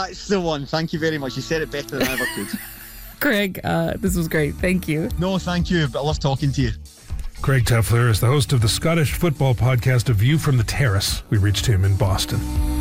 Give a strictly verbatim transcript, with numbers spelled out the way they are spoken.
That's the one. Thank you very much. You said it better than I ever could. Craig, uh, this was great. Thank you. No, thank you, but I love talking to you. Craig Tefler is the host of the Scottish football podcast A View from the Terrace. We reached him in Boston.